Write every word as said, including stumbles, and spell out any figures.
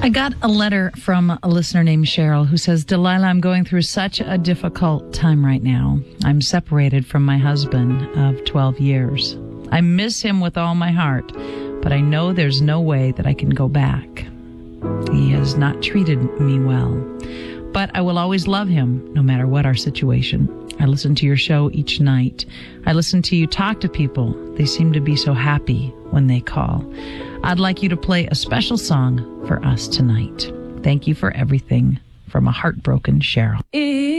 I got a letter from a listener named Cheryl who says, Delilah, I'm going through such a difficult time right now. I'm separated from my husband of twelve years. I miss him with all my heart, but I know there's no way that I can go back. He has not treated me well, but I will always love him no matter what our situation. I listen to your show each night. I listen to you talk to people. They seem to be so happy when they call. I'd like you to play a special song for us tonight. Thank you for everything. From a heartbroken Cheryl.